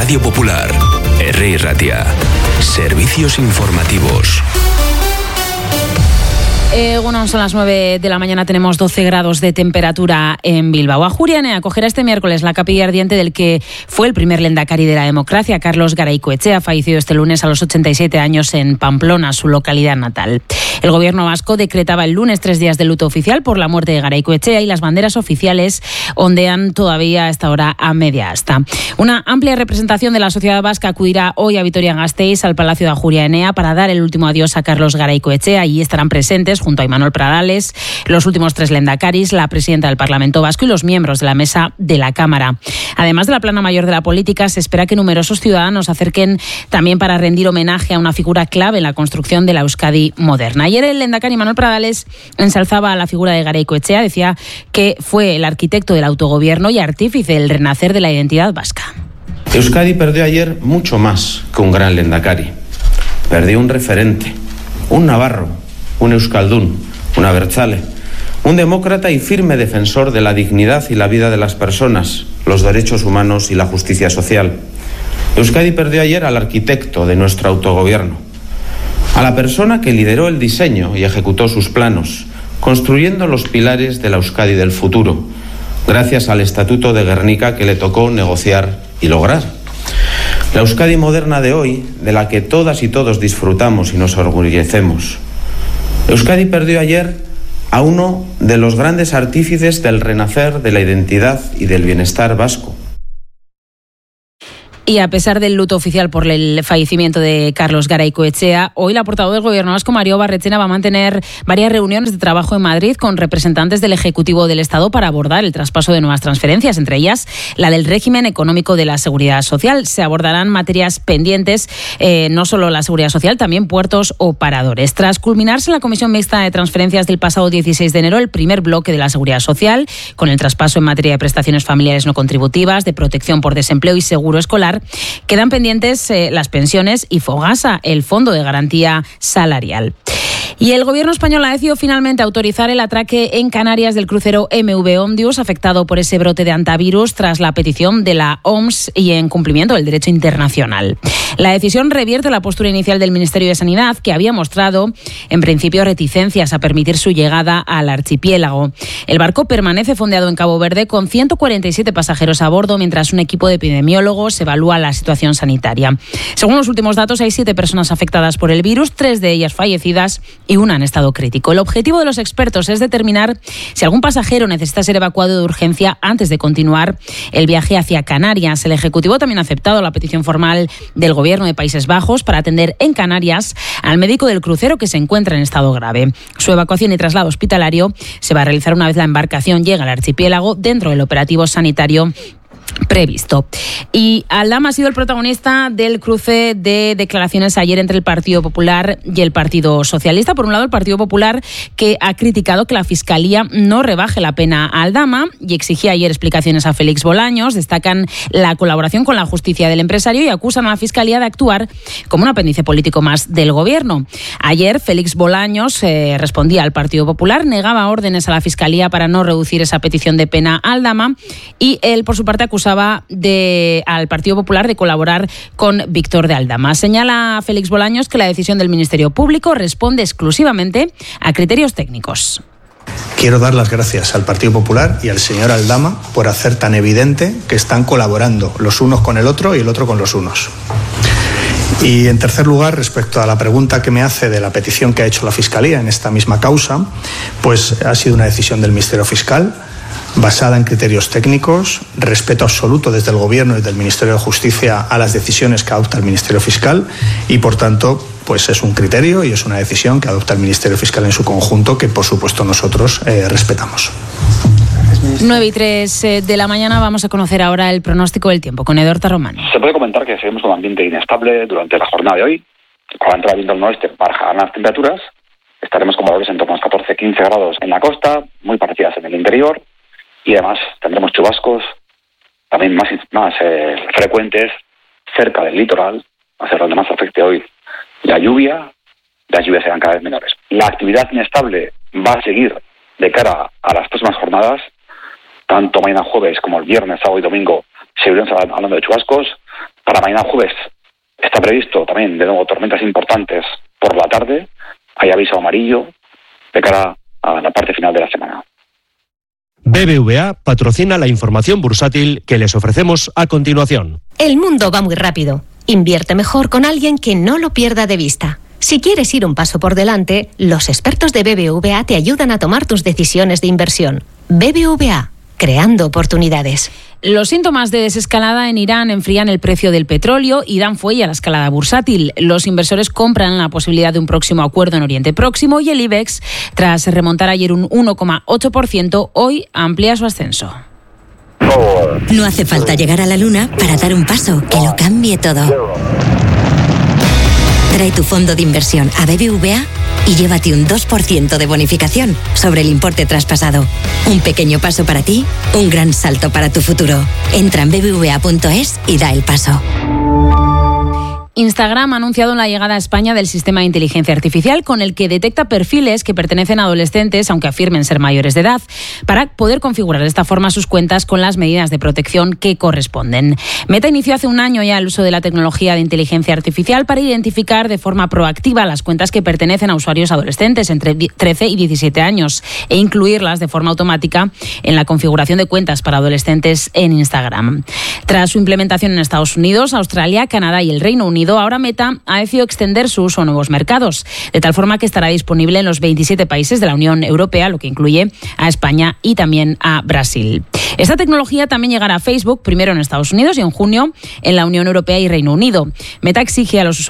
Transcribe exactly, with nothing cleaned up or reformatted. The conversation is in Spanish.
Radio Popular, Herri Ratia. Servicios informativos. Eh, bueno, son las nueve de la mañana, tenemos doce grados de temperatura en Bilbao. Ajuria Enea acogerá este miércoles la capilla ardiente del que fue el primer lehendakari de la democracia, Carlos Garaikoetxea, fallecido este lunes a los ochenta y siete años en Pamplona, su localidad natal. El gobierno vasco decretaba el lunes tres días de luto oficial por la muerte de Garaikoetxea y las banderas oficiales ondean todavía a esta hora a media asta. Una amplia representación de la sociedad vasca acudirá hoy a Vitoria-Gasteiz, al Palacio de Ajuria Enea, para dar el último adiós a Carlos Garaikoetxea. Allí estarán presentes, junto a Imanol Pradales, los últimos tres lehendakaris, la presidenta del Parlamento Vasco y los miembros de la mesa de la Cámara. Además de la plana mayor de la política, se espera que numerosos ciudadanos se acerquen también para rendir homenaje a una figura clave en la construcción de la Euskadi moderna. Ayer el lehendakari Imanol Pradales ensalzaba a la figura de Garaikoetxea, decía que fue el arquitecto del autogobierno y artífice del renacer de la identidad vasca. Euskadi perdió ayer mucho más que un gran lehendakari. Perdió un referente, un navarro, un euskaldún, un abertzale, un demócrata y firme defensor de la dignidad y la vida de las personas, los derechos humanos y la justicia social. Euskadi perdió ayer al arquitecto de nuestro autogobierno, a la persona que lideró el diseño y ejecutó sus planos, construyendo los pilares de la Euskadi del futuro, gracias al Estatuto de Gernika que le tocó negociar y lograr. La Euskadi moderna de hoy, de la que todas y todos disfrutamos y nos orgullecemos. Euskadi perdió ayer a uno de los grandes artífices del renacer de la identidad y del bienestar vasco. Y a pesar del luto oficial por el fallecimiento de Carlos Garaikoetxea, hoy la portavoz del Gobierno vasco, Mario Barretxena, va a mantener varias reuniones de trabajo en Madrid con representantes del Ejecutivo del Estado para abordar el traspaso de nuevas transferencias, entre ellas la del régimen económico de la Seguridad Social. Se abordarán materias pendientes, eh, no solo la Seguridad Social, también puertos o paradores. Tras culminarse la Comisión Mixta de Transferencias del pasado dieciséis de enero, el primer bloque de la Seguridad Social, con el traspaso en materia de prestaciones familiares no contributivas, de protección por desempleo y seguro escolar, quedan pendientes eh, las pensiones y Fogasa, el Fondo de Garantía Salarial. Y el Gobierno español ha decidido finalmente autorizar el atraque en Canarias del crucero M V Ondius, afectado por ese brote de hantavirus tras la petición de la O M S y en cumplimiento del derecho internacional. La decisión revierte la postura inicial del Ministerio de Sanidad, que había mostrado en principio reticencias a permitir su llegada al archipiélago. El barco permanece fondeado en Cabo Verde con ciento cuarenta y siete pasajeros a bordo, mientras un equipo de epidemiólogos evalúa la situación sanitaria. Según los últimos datos, hay siete personas afectadas por el virus, tres de ellas fallecidas y una en estado crítico. El objetivo de los expertos es determinar si algún pasajero necesita ser evacuado de urgencia antes de continuar el viaje hacia Canarias. El Ejecutivo también ha aceptado la petición formal del Gobierno de Países Bajos para atender en Canarias al médico del crucero que se encuentra en estado grave. Su evacuación y traslado hospitalario se va a realizar una vez la embarcación llega al archipiélago dentro del operativo sanitario previsto. Y Aldama ha sido el protagonista del cruce de declaraciones ayer entre el Partido Popular y el Partido Socialista. Por un lado, el Partido Popular, que ha criticado que la Fiscalía no rebaje la pena a Aldama y exigía ayer explicaciones a Félix Bolaños. Destacan la colaboración con la justicia del empresario y acusan a la Fiscalía de actuar como un apéndice político más del Gobierno. Ayer, Félix Bolaños eh, respondía al Partido Popular, negaba órdenes a la Fiscalía para no reducir esa petición de pena a Aldama y él, por su parte, acusaba de, al Partido Popular de colaborar con Víctor de Aldama. Señala Félix Bolaños que la decisión del Ministerio Público responde exclusivamente a criterios técnicos. Quiero dar las gracias al Partido Popular y al señor Aldama por hacer tan evidente que están colaborando los unos con el otro y el otro con los unos. Y en tercer lugar, respecto a la pregunta que me hace de la petición que ha hecho la Fiscalía en esta misma causa, pues ha sido una decisión del Ministerio Fiscal basada en criterios técnicos, respeto absoluto desde el Gobierno y del Ministerio de Justicia a las decisiones que adopta el Ministerio Fiscal y, por tanto, pues es un criterio y es una decisión que adopta el Ministerio Fiscal en su conjunto que, por supuesto, nosotros eh, respetamos. nueve y tres de la mañana vamos a conocer ahora el pronóstico del tiempo con Eduardo Román. Se puede comentar que seguimos con un ambiente inestable durante la jornada de hoy. Con la entrada del viento del noreste bajarán las temperaturas. Estaremos con valores en torno a los catorce a quince grados en la costa, muy parecidas en el interior. Y además tendremos chubascos también más, más eh, frecuentes cerca del litoral, va a ser donde más afecte hoy la lluvia. Las lluvias serán cada vez menores. La actividad inestable va a seguir de cara a las próximas jornadas. Tanto mañana jueves como el viernes, sábado y domingo seguiremos hablando de chubascos. Para mañana jueves está previsto también de nuevo tormentas importantes por la tarde. Hay aviso amarillo de cara a la parte final de la semana. B B V A patrocina la información bursátil que les ofrecemos a continuación. El mundo va muy rápido. Invierte mejor con alguien que no lo pierda de vista. Si quieres ir un paso por delante, los expertos de B B V A te ayudan a tomar tus decisiones de inversión. B B V A, creando oportunidades. Los síntomas de desescalada en Irán enfrían el precio del petróleo y dan fuelle a la escalada bursátil. Los inversores compran la posibilidad de un próximo acuerdo en Oriente Próximo y el IBEX, tras remontar ayer un uno coma ocho por ciento, hoy amplía su ascenso. No hace falta llegar a la luna para dar un paso que lo cambie todo. Trae tu fondo de inversión a B B V A y llévate un dos por ciento de bonificación sobre el importe traspasado. Un pequeño paso para ti, un gran salto para tu futuro. Entra en b b v a punto es y da el paso. Instagram ha anunciado la llegada a España del sistema de inteligencia artificial con el que detecta perfiles que pertenecen a adolescentes, aunque afirmen ser mayores de edad, para poder configurar de esta forma sus cuentas con las medidas de protección que corresponden. Meta inició hace un año ya el uso de la tecnología de inteligencia artificial para identificar de forma proactiva las cuentas que pertenecen a usuarios adolescentes entre trece y diecisiete años e incluirlas de forma automática en la configuración de cuentas para adolescentes en Instagram. Tras su implementación en Estados Unidos, Australia, Canadá y el Reino Unido, ahora Meta ha decidido extender su uso a nuevos mercados, de tal forma que estará disponible en los veintisiete países de la Unión Europea, lo que incluye a España y también a Brasil. Esta tecnología también llegará a Facebook, primero en Estados Unidos y en junio en la Unión Europea y Reino Unido. Meta exige a los usuarios